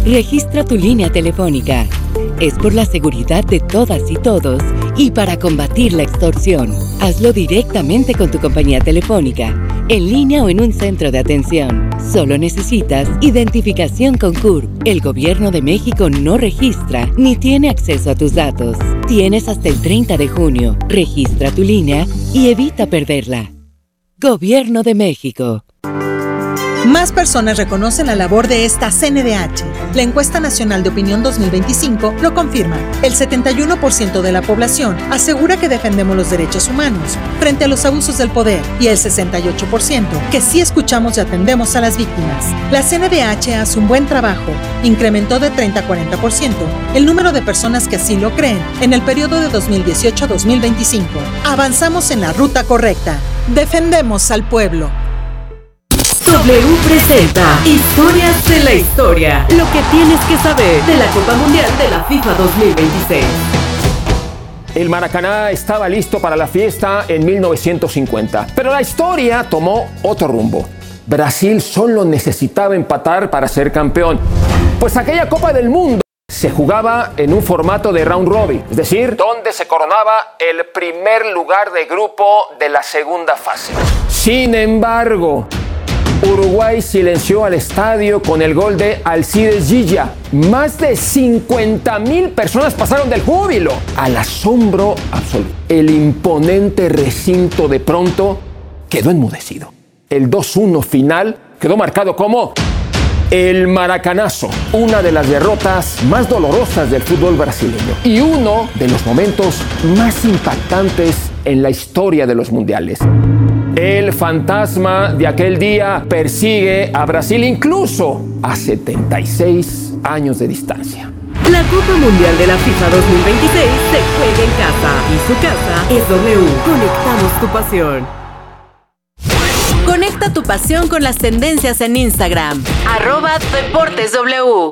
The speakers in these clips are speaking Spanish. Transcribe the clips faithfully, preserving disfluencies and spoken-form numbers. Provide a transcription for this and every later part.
Registra tu línea telefónica. Es por la seguridad de todas y todos y para combatir la extorsión. Hazlo directamente con tu compañía telefónica, en línea o en un centro de atención. Solo necesitas identificación con C U R P. El Gobierno de México no registra ni tiene acceso a tus datos. Tienes hasta el treinta de junio. Registra tu línea y evita perderla. Gobierno de México. Más personas reconocen la labor de esta C N D H. La encuesta nacional de opinión dos mil veinticinco lo confirma. El setenta y uno por ciento de la población asegura que defendemos los derechos humanos frente a los abusos del poder y el sesenta y ocho por ciento que sí escuchamos y atendemos a las víctimas. La C N D H hace un buen trabajo. Incrementó de treinta a cuarenta por ciento el número de personas que así lo creen en el periodo de dos mil dieciocho a dos mil veinticinco. Avanzamos en la ruta correcta. Defendemos al pueblo. W presenta Historias de la Historia. Lo que tienes que saber de la Copa Mundial de la FIFA dos mil veintiséis. El Maracaná estaba listo para la fiesta en mil novecientos cincuenta, pero la historia tomó otro rumbo. Brasil solo necesitaba empatar para ser campeón, pues aquella Copa del Mundo se jugaba en un formato de round robin, es decir, donde se coronaba el primer lugar de grupo de la segunda fase. Sin embargo, Uruguay silenció al estadio con el gol de Alcides Gilla. Más de cincuenta mil personas pasaron del júbilo al asombro absoluto. El imponente recinto de pronto quedó enmudecido. El dos uno final quedó marcado como el Maracanazo, una de las derrotas más dolorosas del fútbol brasileño y uno de los momentos más impactantes en la historia de los mundiales. El fantasma de aquel día persigue a Brasil incluso a setenta y seis años de distancia. La Copa Mundial de la FIFA dos mil veintiséis se juega en casa y su casa es W. Conectamos tu pasión. Conecta tu pasión con las tendencias en Instagram. Arroba Deportes W.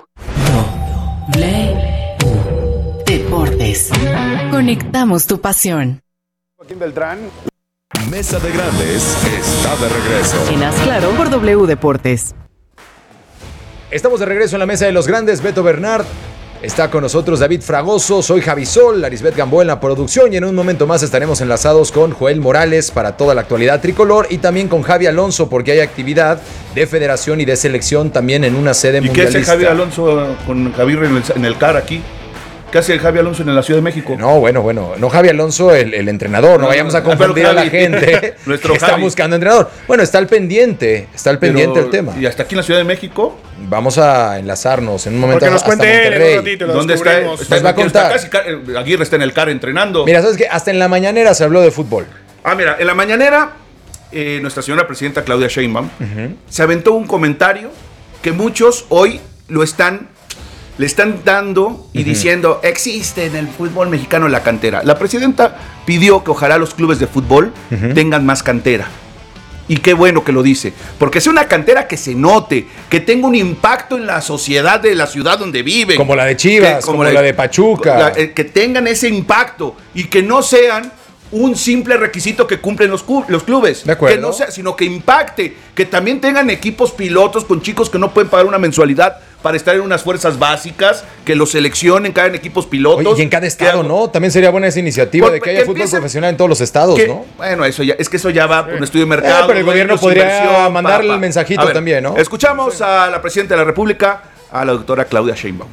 W. Deportes. Conectamos tu pasión. Joaquín Beltrán. Mesa de Grandes está de regreso. En Haz Claro por W Deportes. Estamos de regreso en la Mesa de los Grandes. Beto Bernard está con nosotros, David Fragoso, soy Javi Sol, Arisbet Gamboa en la producción y en un momento más estaremos enlazados con Joel Morales para toda la actualidad tricolor y también con Javi Alonso porque hay actividad de federación y de selección también en una sede ¿Y mundialista. qué hace Javi Alonso con Javier en el, en el C A R aquí? ¿Qué hace Javi Alonso en la Ciudad de México? No, bueno, bueno, no Javi Alonso, el, el entrenador, no, no vayamos a confundir a la gente Nuestro que está Javi. buscando entrenador. Bueno, está al pendiente, está al pendiente Pero, el tema. ¿Y hasta aquí en la Ciudad de México? Vamos a enlazarnos en un momento. Porque nos hasta cuente él en Monterrey. un ratito, lo ¿Dónde está? descubrimos. está Nos va a contar. Está casi, Aguirre está en el C A R entrenando. Mira, ¿sabes qué? Hasta en la mañanera se habló de fútbol. Ah, mira, en la mañanera, eh, nuestra señora presidenta Claudia Sheinbaum uh-huh. se aventó un comentario que muchos hoy lo están, le están dando y uh-huh. diciendo, existe en el fútbol mexicano la cantera. La presidenta pidió que ojalá los clubes de fútbol uh-huh. tengan más cantera. Y qué bueno que lo dice, porque es una cantera que se note, que tenga un impacto en la sociedad de la ciudad donde viven. Como la de Chivas, que, como, como la, la de Pachuca. La, eh, que tengan ese impacto y que no sean un simple requisito que cumplen los, los clubes. De acuerdo. Que no sea, sino que impacte, que también tengan equipos pilotos con chicos que no pueden pagar una mensualidad para estar en unas fuerzas básicas, que los seleccionen, cada en equipos pilotos. Oye, y en cada estado, ¿no? También sería buena esa iniciativa Por, de que haya fútbol empieza, profesional en todos los estados, que, ¿no? Bueno, eso ya, es que eso ya va por un estudio de mercado. Eh, pero el gobierno podría mandarle pa, pa. el mensajito ver, también, ¿no? Escuchamos sí. a la presidenta de la República, a la doctora Claudia Sheinbaum.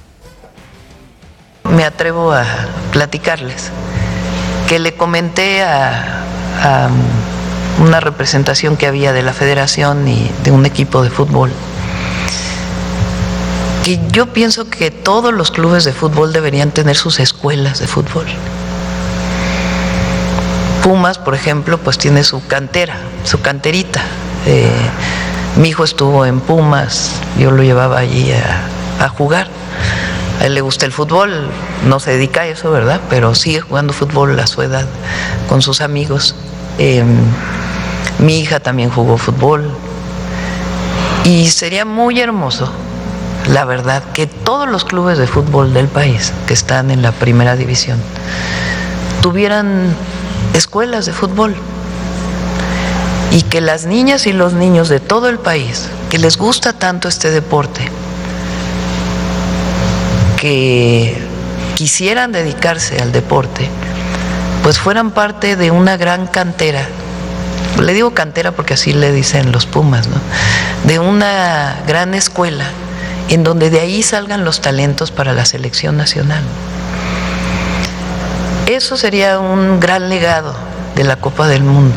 Me atrevo a platicarles que le comenté a, a una representación que había de la federación y de un equipo de fútbol que yo pienso que todos los clubes de fútbol deberían tener sus escuelas de fútbol. Pumas, por ejemplo, pues tiene su cantera, su canterita. Eh, mi hijo estuvo en Pumas, yo lo llevaba allí a, a jugar. A él le gusta el fútbol, no se dedica a eso, ¿verdad? Pero sigue jugando fútbol a su edad con sus amigos. Eh, mi hija también jugó fútbol. Y sería muy hermoso, la verdad, que todos los clubes de fútbol del país que están en la primera división tuvieran escuelas de fútbol y que las niñas y los niños de todo el país que les gusta tanto este deporte que quisieran dedicarse al deporte, pues fueran parte de una gran cantera. Le digo cantera porque así le dicen los Pumas, ¿no? De una gran escuela en donde de ahí salgan los talentos para la selección nacional. Eso sería un gran legado de la Copa del Mundo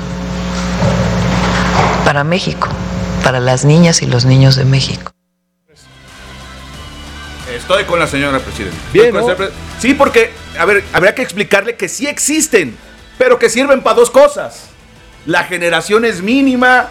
para México, para las niñas y los niños de México. Estoy con la señora presidenta. Bien, ¿no? Pre- sí, porque, a ver, habría que explicarle que sí existen, pero que sirven para dos cosas. La generación es mínima,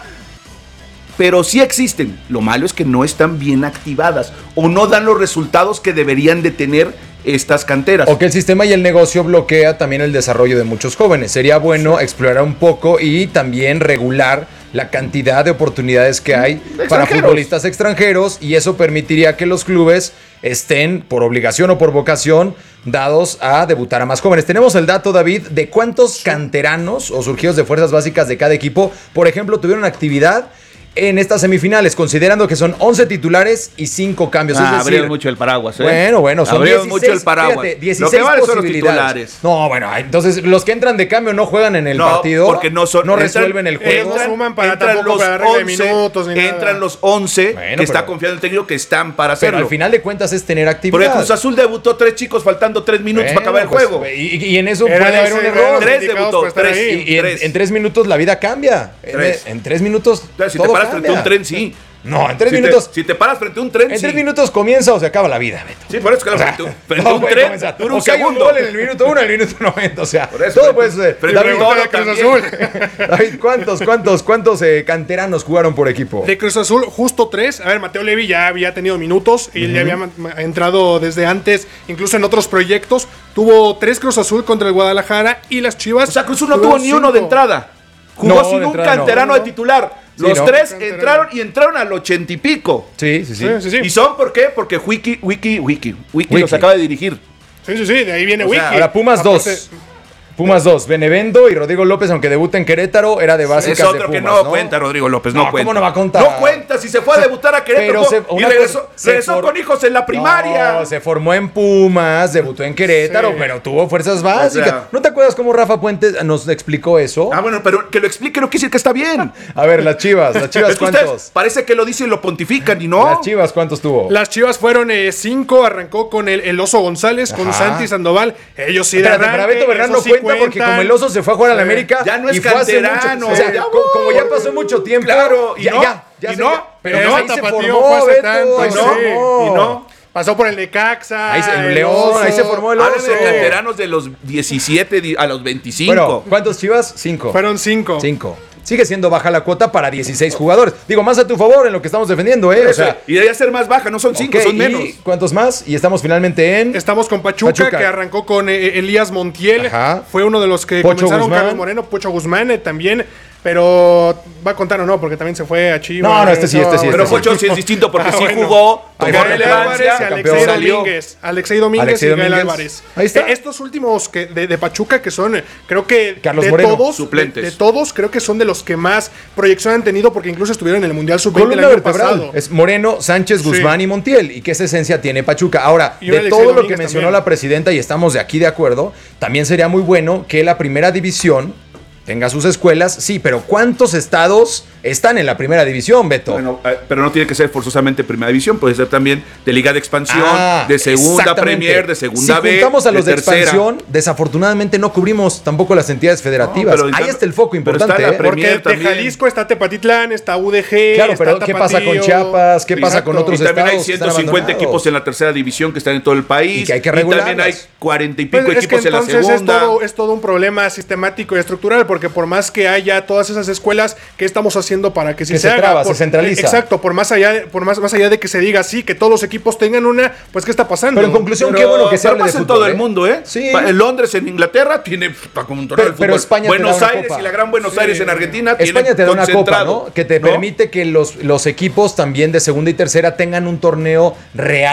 pero sí existen. Lo malo es que no están bien activadas o no dan los resultados que deberían de tener estas canteras. O que el sistema y el negocio bloquea también el desarrollo de muchos jóvenes. Sería bueno explorar un poco y también regular la cantidad de oportunidades que hay para futbolistas extranjeros, y eso permitiría que los clubes estén, por obligación o por vocación, dados a debutar a más jóvenes. Tenemos el dato, David, de cuántos canteranos o surgidos de fuerzas básicas de cada equipo, por ejemplo, tuvieron actividad en estas semifinales, considerando que son once titulares y cinco cambios. Ah, es decir, abrieron mucho el paraguas, ¿eh? Bueno, bueno, son abrieron dieciséis, mucho el paraguas. Fíjate, dieciséis Lo que vale son los posibilidades. titulares. No, bueno, entonces los que entran de cambio no juegan en el No, partido, porque no son- no entran- resuelven el juego. Entran- suman para entran tampoco los para regla de once, minutos ni nada. entran los once Bueno, que está pero- confiando el técnico que están para Pero hacerlo. al final de cuentas es tener actividad. Porque Cruz Azul debutó tres chicos faltando tres minutos Bueno, para acabar el pues, juego. Y, y en eso Era puede haber ese, un eran error. los Tres indicados debutó, para estar tres. ahí. Y en, tres. en tres minutos la vida cambia. Tres. En, en tres minutos Entonces, si todo te paras frente a cambia. un tren, sí. No, en tres si minutos. Te, si te paras frente a un tren, En sí. tres minutos comienza o se acaba la vida, Beto. Sí, por eso que O sea, frente, a un- frente a no un puede tren comenzar. dura un O que hay un segundo. gol en el minuto uno, en el minuto noventa. O sea, Por eso, todo frente- puede suceder. frente David, a todo Cruz también. Azul. David, ¿cuántos, cuántos, cuántos eh, canteranos jugaron por equipo? De Cruz Azul, justo tres. A ver, Mateo Levi ya había tenido minutos y le había ma- ma- entrado desde antes, incluso en otros proyectos. Tuvo tres Cruz Azul contra el Guadalajara y las Chivas. O sea, Cruz Azul no tuvo tuvo ni uno de cinco. entrada. Jugó No, sin de un entrada no. canterano No, de titular. Sí, Los no. tres Canterano. entraron y entraron al ochenta y pico. Sí, sí, sí. Sí, sí, sí. ¿Y son por qué? Porque Wiki, Wiki, Wiki, Wiki, Wiki. los acaba de dirigir. Sí, sí, sí, de ahí viene O sea, Wiki. Ahora Pumas Aparte- dos. Pumas dos. Benevendo y Rodrigo López, aunque debuta en Querétaro, era de básicas Es otro de Pumas, que no, cuenta, Rodrigo López, no, No, cuenta. ¿cómo no va a contar? No cuenta, si se fue a debutar a Querétaro Pero se- y una regresó, cosa- se regresó for- con hijos en la primaria. No, se formó en Pumas, debutó en Querétaro, Sí. pero tuvo fuerzas básicas. O sea- ¿No te acuerdas cómo Rafa Puente nos explicó eso? Ah, bueno, pero que lo explique no quiere decir que está bien. A ver, las Chivas, las Chivas, Es que ustedes ¿cuántos? parece que lo dicen y lo pontifican y no. Las Chivas, ¿cuántos tuvo? Las Chivas fueron eh, cinco, arrancó con el, el Oso González, con Ajá. Santi Sandoval. Ellos sí de Espérate, arranque, pero Beto Bernal no esos sí cuenta porque cuentan. como el Oso se fue a jugar a la Sí. América Ya no es y fue hace canterano. mucho, o sea, Ya, co- como ya pasó mucho tiempo. Claro, y ya, no, ya, ya y se- no, pero y pues no, ahí se Tapatío formó, fue hace Beto, tanto, ahí y se no, formó. y no. Pasó por el Necaxa. Ahí se- el León, Oso. ahí se formó el Hablan Oso. de canteranos de los diecisiete di- a los veinticinco. Bueno, ¿cuántos Chivas? Cinco. Fueron cinco. Cinco. Sigue siendo baja la cuota para dieciséis jugadores. Digo, más a tu favor en lo que estamos defendiendo, ¿eh? O Eso, sea, y debería ser más baja, no son cinco, ok, son ¿y menos. ¿cuántos más? Y estamos finalmente en... Estamos con Pachuca, Pachuca. que arrancó con eh, Elías Montiel. Ajá. Fue uno de los que Pocho comenzaron, Guzmán. Carlos Moreno, Pocho Guzmán eh, también. Pero va a contar o no, porque también se fue a Chivas. No, no, este sí, este sí, Pero este sí. Pocho sí es distinto porque Ah, sí bueno. jugó, Ahí tomó va. Gael Francia, Álvarez y relevancia, campeón. Alexei salió. Domínguez. Alexei Domínguez Alexei y Gael Domínguez. Álvarez. Ahí está. Eh, estos últimos que de, de Pachuca, que son, eh, creo que Carlos de Moreno. todos, Suplentes. De, de todos, creo que son de los que más proyección han tenido, porque incluso estuvieron en el Mundial sub veinte el Columna año vertebral. pasado. Es Moreno, Sánchez, Sí. Guzmán y Montiel. ¿Y qué esa esencia tiene Pachuca? Ahora, Y un de Alexei todo lo que Domínguez mencionó también. la presidenta, y estamos de aquí de acuerdo, también sería muy bueno que la primera división tenga sus escuelas. Sí, pero ¿cuántos estados están en la primera división, Beto? Bueno, eh, pero no tiene que ser forzosamente primera división, puede ser también de Liga de Expansión, Ah, de Segunda exactamente. Premier, de Segunda si B. juntamos a los de, tercera. expansión, desafortunadamente no cubrimos tampoco las entidades federativas. No, pero Ahí está- está el foco pero importante. está la ¿eh? Premier Porque de también. Jalisco está Tepatitlán, está U D G. Claro, está pero ¿qué pasa con Tapatío. Chiapas? ¿Qué pasa con Exacto. otros Y también hay estados que están ciento cincuenta abandonados? equipos en la tercera división que están en todo el país. Y que hay que también regularlas. hay cuarenta y pico Pues es que equipos en la entonces es segunda. todo, es todo un problema sistemático y estructural, porque por más que haya todas esas escuelas, ¿qué estamos haciendo para que sí Que se, se haga? traba, Por- se centraliza. Exacto, por más allá, de- por más, más allá de que se diga sí, que todos los equipos tengan una, pues ¿qué está pasando? Pero en conclusión, Pero- qué bueno que se pero hable de pasa en fútbol, todo ¿eh? el mundo, ¿eh? Sí. Pa- En Londres, en Inglaterra, tiene para como un torneo Pero, de pero fútbol. España te da Buenos una Aires copa. y la Gran Buenos Sí. Aires en Argentina España tienen te da una copa, concentrado, ¿no? Que te ¿no? permite que los, los equipos también de segunda y tercera tengan un torneo real.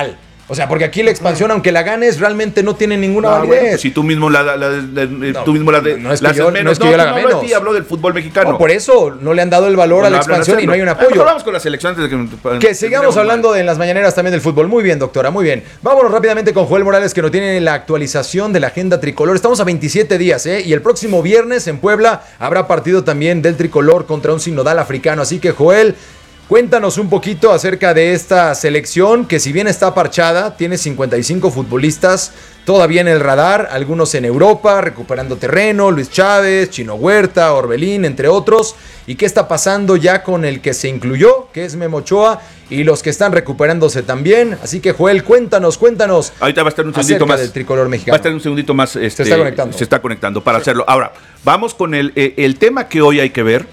O sea, porque aquí la expansión, aunque la ganes, realmente no tiene ninguna no, validez. Bueno, pues si tú mismo la, la, la, la no, tú mismo la, de, no es que la yo, menos. no es que no, yo la haga no, menos. No, ti, habló del fútbol mexicano. No, por eso no le han dado el valor pues a la expansión y no hay un apoyo. Pero vamos con la selección antes de que... Que sigamos hablando mal. de en las mañaneras también del fútbol. Muy bien, doctora, muy bien. Vámonos rápidamente con Joel Morales, que nos tiene la actualización de la agenda tricolor. Estamos a veintisiete días, ¿eh? Y el próximo viernes en Puebla habrá partido también del tricolor contra un sinodal africano. Así que, Joel, cuéntanos un poquito acerca de esta selección que, si bien está parchada, tiene cincuenta y cinco futbolistas todavía en el radar, algunos en Europa, recuperando terreno, Luis Chávez, Chino Huerta, Orbelín, entre otros. ¿Y qué está pasando ya con el que se incluyó, que es Memo Ochoa, y los que están recuperándose también? Así que, Joel, cuéntanos, cuéntanos. Ahorita va a estar un segundito más del tricolor mexicano. Va a estar un segundito más. Este, se está conectando. Se está conectando para hacerlo. Ahora, vamos con el, el tema que hoy hay que ver,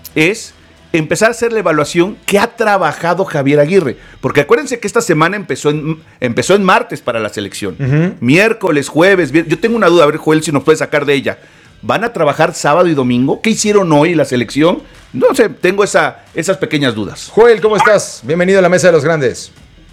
es empezar a hacer la evaluación que ha trabajado Javier Aguirre. Porque acuérdense que esta semana empezó en, empezó en martes para la selección. Uh-huh. Miércoles, jueves, viernes. Yo tengo una duda, a ver, Joel, si nos puede sacar de ella. ¿Van a trabajar sábado y domingo? ¿Qué hicieron hoy la selección? No sé, tengo esa, esas pequeñas dudas. Joel, ¿cómo estás? Bienvenido a la Mesa de los Grandes.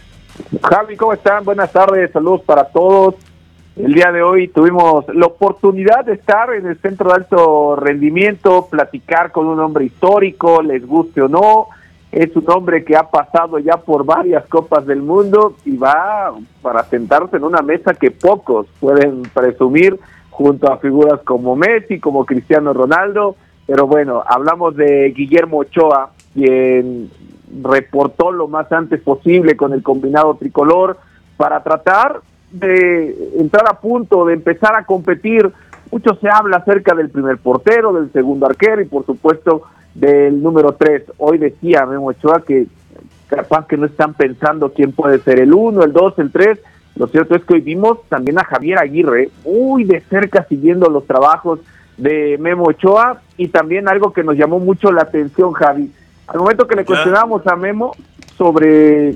Javi, ¿cómo están? Buenas tardes, saludos para todos. El día de hoy tuvimos la oportunidad de estar en el Centro de Alto Rendimiento, platicar con un hombre histórico, les guste o no. Es un hombre que ha pasado ya por varias Copas del Mundo y va para sentarse en una mesa que pocos pueden presumir, junto a figuras como Messi, como Cristiano Ronaldo. Pero bueno, hablamos de Guillermo Ochoa, quien reportó lo más antes posible con el combinado tricolor para tratar de entrar a punto, de empezar a competir. Mucho se habla acerca del primer portero, del segundo arquero y por supuesto del número tres. Hoy decía Memo Ochoa que capaz que no están pensando quién puede ser el uno, el dos, el tres. Lo cierto es que hoy vimos también a Javier Aguirre muy de cerca siguiendo los trabajos de Memo Ochoa, y también algo que nos llamó mucho la atención, Javi. Al momento que le cuestionábamos a Memo sobre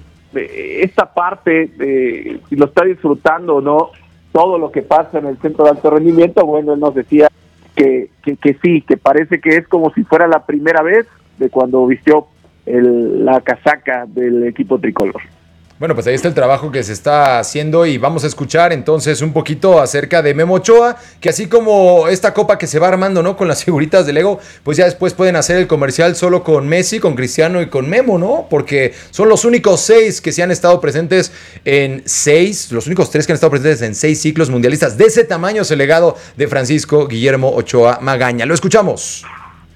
esta parte, eh, si lo está disfrutando o no, todo lo que pasa en el Centro de Alto Rendimiento, bueno, él nos decía que, que, que sí, que parece que es como si fuera la primera vez de cuando vistió el, la casaca del equipo tricolor. Bueno, pues ahí está el trabajo que se está haciendo y vamos a escuchar entonces un poquito acerca de Memo Ochoa, que así como esta copa que se va armando, ¿no? Con las figuritas de Lego, pues ya después pueden hacer el comercial solo con Messi, con Cristiano y con Memo, ¿no? Porque son los únicos seis que se han estado presentes en seis, los únicos tres que han estado presentes en seis ciclos mundialistas. De ese tamaño es el legado de Francisco Guillermo Ochoa Magaña. Lo escuchamos.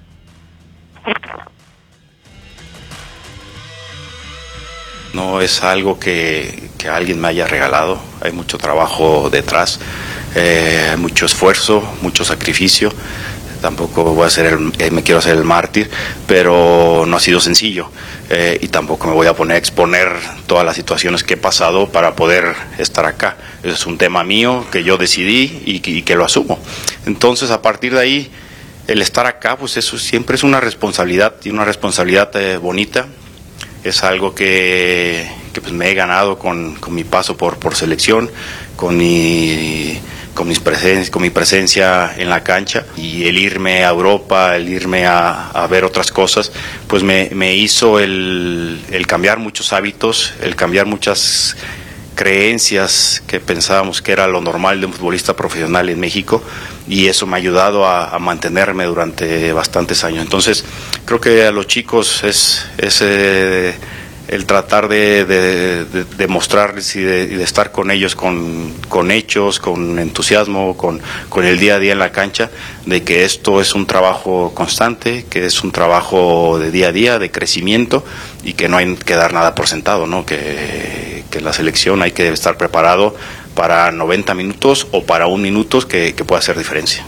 No es algo que, que alguien me haya regalado, hay mucho trabajo detrás, eh, mucho esfuerzo, mucho sacrificio. Tampoco voy a ser el, eh, me quiero hacer el mártir, pero no ha sido sencillo, eh, y tampoco me voy a poner a exponer todas las situaciones que he pasado para poder estar acá. Ese es un tema mío que yo decidí y, y que lo asumo. Entonces, a partir de ahí, el estar acá, pues eso siempre es una responsabilidad, y una responsabilidad eh, bonita. Es algo que, que pues me he ganado con, con mi paso por, por selección, con mi, con, mis presen- con mi presencia en la cancha, y el irme a Europa, el irme a, a ver otras cosas, pues me, me hizo el, el cambiar muchos hábitos, el cambiar muchas creencias que pensábamos que era lo normal de un futbolista profesional en México, y eso me ha ayudado a, a mantenerme durante bastantes años. Entonces creo que a los chicos es, es eh, el tratar de, de, de, de mostrarles y de, de estar con ellos con, con hechos, con entusiasmo, con, con el día a día en la cancha, de que esto es un trabajo constante, que es un trabajo de día a día, de crecimiento, y que no hay que dar nada por sentado, ¿no? Que, que la selección hay que estar preparado para noventa minutos o para un minuto que, que pueda hacer diferencia.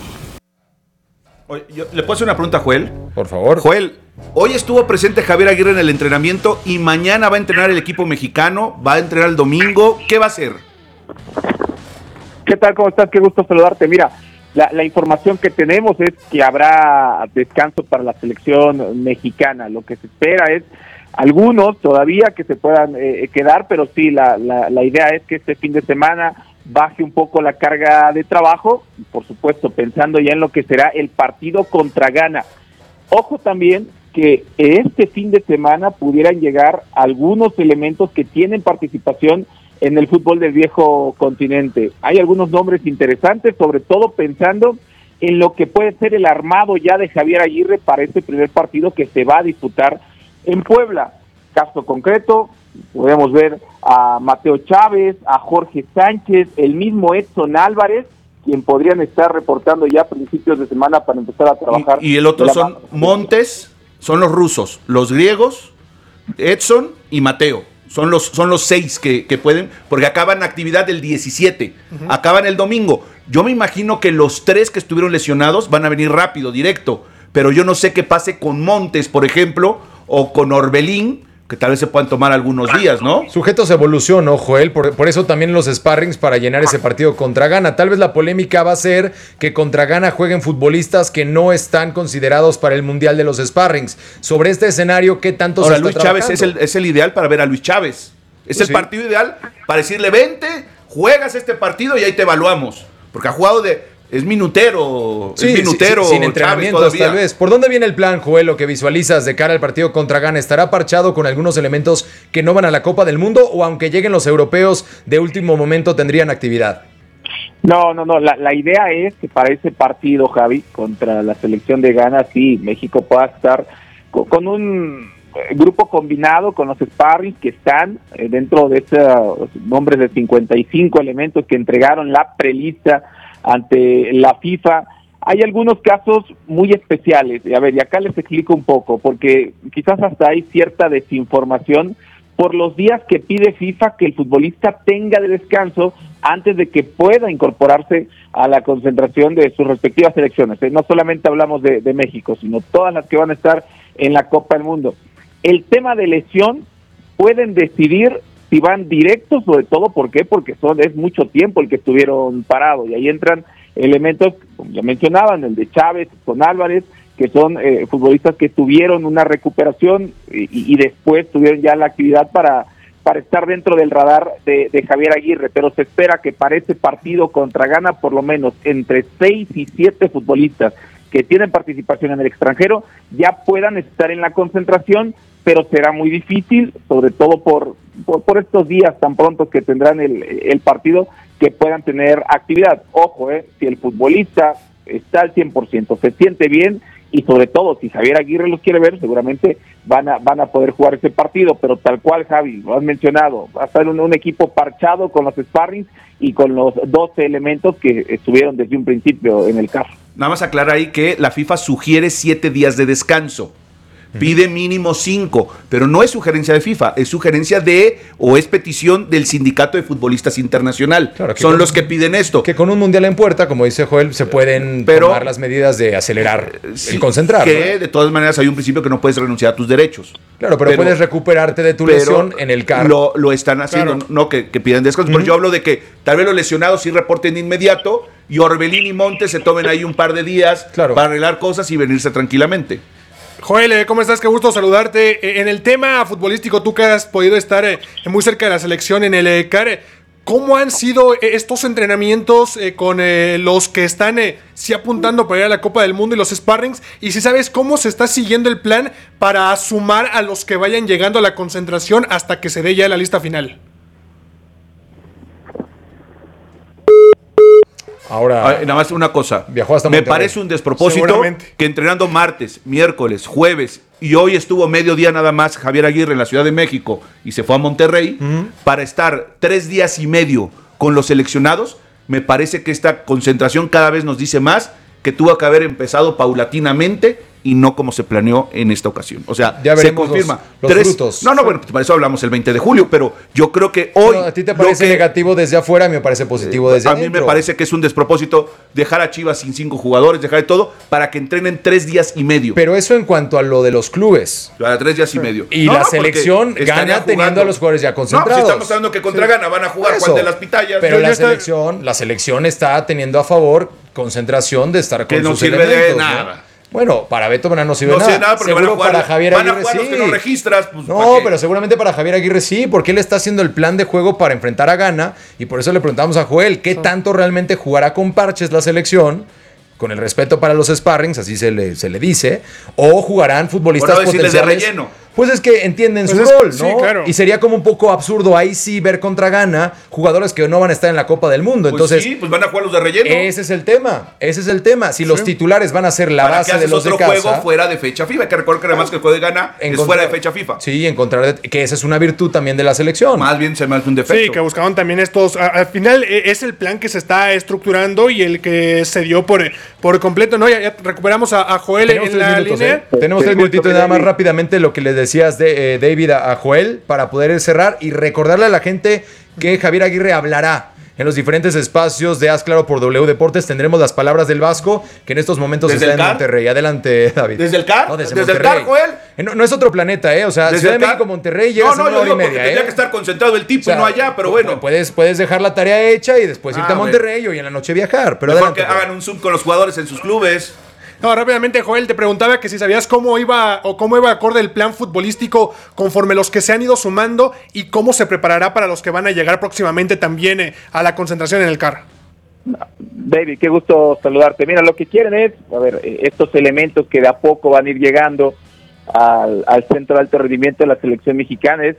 Oye, yo, ¿le puedo hacer una pregunta a Joel? Por favor. Joel, hoy estuvo presente Javier Aguirre en el entrenamiento y mañana va a entrenar el equipo mexicano, va a entrenar el domingo. ¿Qué va a hacer? ¿Qué tal? ¿Cómo estás? Qué gusto saludarte. Mira, la, la información que tenemos es que habrá descanso para la selección mexicana. Lo que se espera es algunos todavía que se puedan eh, quedar, pero sí, la, la, la idea es que este fin de semana baje un poco la carga de trabajo, por supuesto pensando ya en lo que será el partido contra Ghana. Ojo también que este fin de semana pudieran llegar algunos elementos que tienen participación en el fútbol del viejo continente. Hay algunos nombres interesantes, sobre todo pensando en lo que puede ser el armado ya de Javier Aguirre para este primer partido que se va a disputar en Puebla. Caso concreto, podemos ver a Mateo Chávez, a Jorge Sánchez, el mismo Edson Álvarez, quien podrían estar reportando ya a principios de semana para empezar a trabajar. Y, y el otro son Montes, son los rusos, los griegos, Edson y Mateo. Son los, son los seis que, que pueden, porque acaban actividad el diecisiete, uh-huh. acaban el domingo. Yo me imagino que los tres que estuvieron lesionados van a venir rápido, directo, pero yo no sé qué pase con Montes, por ejemplo, o con Orbelín, que tal vez se puedan tomar algunos días, ¿no? Sujetos a evolución, ¿no, Joel? Por, por eso también los sparrings para llenar ese partido contra Ghana. Tal vez la polémica va a ser que contra Ghana jueguen futbolistas que no están considerados para el Mundial de los sparrings. Sobre este escenario, ¿qué tanto Ahora, se Luis está Chávez es el, es el ideal para ver a Luis Chávez. Es pues el sí. partido ideal para decirle, vente, juegas este partido y ahí te evaluamos. Porque ha jugado de... Es minutero, sí, es minutero. Sin, sin entrenamientos, tal vez. ¿Por dónde viene el plan, Joel, lo que visualizas de cara al partido contra Ghana? ¿Estará parchado con algunos elementos que no van a la Copa del Mundo o aunque lleguen los europeos de último momento tendrían actividad? No, no, no. La, la idea es que para ese partido, Javi, contra la selección de Ghana, sí, México pueda estar con, con un grupo combinado con los sparring que están eh, dentro de esos nombres de cincuenta y cinco elementos que entregaron la prelista ante la FIFA. Hay algunos casos muy especiales, a ver, y acá les explico un poco, porque quizás hasta hay cierta desinformación por los días que pide FIFA que el futbolista tenga de descanso antes de que pueda incorporarse a la concentración de sus respectivas selecciones. No solamente hablamos de, de México, sino todas las que van a estar en la Copa del Mundo. El tema de lesión pueden decidir si van directos, sobre todo, ¿por qué? Porque son es mucho tiempo el que estuvieron parados, y ahí entran elementos, como ya mencionaban, el de Chávez, con Álvarez, que son eh, futbolistas que tuvieron una recuperación y, y después tuvieron ya la actividad para, para estar dentro del radar de, de Javier Aguirre, pero se espera que para ese partido contra Ghana, por lo menos entre seis y siete futbolistas que tienen participación en el extranjero ya puedan estar en la concentración, pero será muy difícil, sobre todo por, por, por estos días tan prontos que tendrán el, el partido, que puedan tener actividad. Ojo, eh, si el futbolista está al cien por ciento, se siente bien, y sobre todo si Javier Aguirre los quiere ver, seguramente van a van a poder jugar ese partido, pero tal cual, Javi, lo has mencionado, va a estar un, un equipo parchado con los sparrings y con los doce elementos que estuvieron desde un principio en el carro. Nada más aclarar ahí que la FIFA sugiere siete días de descanso. Pide mínimo cinco, pero no es sugerencia de FIFA, es sugerencia de, o es petición del Sindicato de Futbolistas Internacional. Claro, Son con, los que piden esto. Que con un mundial en puerta, como dice Joel, se pueden pero, tomar las medidas de acelerar sí, el concentrar. Que ¿no? de todas maneras hay un principio que no puedes renunciar a tus derechos. Claro, pero, pero puedes recuperarte de tu lesión en el carro. Lo, lo están haciendo, claro. no que, que piden descanso. Uh-huh. Pero yo hablo de que tal vez los lesionados sí reporten de inmediato y Orbelín y Montes se tomen ahí un par de días claro. para arreglar cosas y venirse tranquilamente. Joel, ¿cómo estás? Qué gusto saludarte. En el tema futbolístico, tú que has podido estar muy cerca de la selección en el C A R, ¿cómo han sido estos entrenamientos con los que están sí apuntando para ir a la Copa del Mundo y los sparrings? Y si sabes cómo se está siguiendo el plan para sumar a los que vayan llegando a la concentración hasta que se dé ya la lista final. Ahora, ah, nada más una cosa, viajó hasta me Monterrey. parece un despropósito que entrenando martes, miércoles, jueves y hoy estuvo mediodía nada más Javier Aguirre en la Ciudad de México y se fue a Monterrey uh-huh. para estar tres días y medio con los seleccionados. Me parece que esta concentración cada vez nos dice más que tuvo que haber empezado paulatinamente y no como se planeó en esta ocasión. O sea, ya se confirma. Los, los tres, frutos. No, no, bueno, para eso hablamos el veinte de julio, pero yo creo que hoy... No, a ti te parece que, negativo desde afuera, a mí me parece positivo desde a adentro. A mí me parece que es un despropósito dejar a Chivas sin cinco jugadores, dejar de todo, para que entrenen tres días y medio. Pero eso en cuanto a lo de los clubes. Para tres días y medio. Y no, la no, selección gana teniendo a los jugadores ya concentrados. No, si estamos hablando que contra sí. Ghana van a jugar Juan de las Pitayas. Pero la selección, está... la selección está teniendo a favor concentración de estar con que no sus sirve elementos, de nada. ¿no? Bueno, para Beto Bernal no sirve no nada. Sé nada porque seguro van a jugar, para Javier van Aguirre a jugar sí. los que no registras. Pues, no, pero seguramente para Javier Aguirre sí, porque él está haciendo el plan de juego para enfrentar a Ghana y por eso le preguntamos a Joel qué sí. tanto realmente jugará con parches la selección, con el respeto para los sparrings, así se le, se le dice, o jugarán futbolistas bueno, potenciales. De relleno. Pues es que entienden Pues su es- rol, ¿no? sí, claro. Y sería como un poco absurdo ahí sí ver contra Ghana jugadores que no van a estar en la Copa del Mundo. Pues Entonces, sí, pues van a jugar los de relleno. ese es el tema. Ese es el tema. Si los Sí. titulares van a ser la ¿Para qué base de haces los de otro casa. juego fuera de fecha FIFA? Hay que recordar que además que el juego de Ghana en es contra- fuera de fecha FIFA. Sí, encontrar que esa es una virtud también de la selección. Más bien se me hace un defecto. Sí, que buscaban también estos. a- al final eh, es el plan que se está estructurando y el que se dio por, por completo. No, ya, ya recuperamos a, a Joel Tenemos en tres la minutos, línea. ¿eh? Tenemos tres Sí, minutitos justo, nada más David. rápidamente lo que les decías de eh, David a, a Joel para poder cerrar y recordarle a la gente que Javier Aguirre hablará en los diferentes espacios de Haz Claro por W Deportes. Tendremos las palabras del Vasco que en estos momentos ¿Desde está el en C A R? Monterrey. Adelante, David. ¿Desde el C A R? No, desde, ¿Desde el Monterrey. C A R, Joel? Eh, No, no es otro planeta, ¿eh? O sea, Desde Ciudad de el C A R. México, Monterrey, llegas No, no, en una yo hora y digo porque media, tendría ¿eh? que estar concentrado el tipo O sea, y no allá, pero bueno. Puedes, puedes dejar la tarea hecha y después irte Ah, a Monterrey y hoy en la noche viajar. Pero Mejor adelante, que Joel. hagan un Zoom con los jugadores en sus clubes. No, rápidamente, Joel, te preguntaba que si sabías cómo iba o cómo iba acorde el plan futbolístico conforme los que se han ido sumando y cómo se preparará para los que van a llegar próximamente también eh, a la concentración en el C A R. David, qué gusto saludarte. Mira, lo que quieren es, a ver, eh, estos elementos que de a poco van a ir llegando al, al centro de alto rendimiento de la selección mexicana es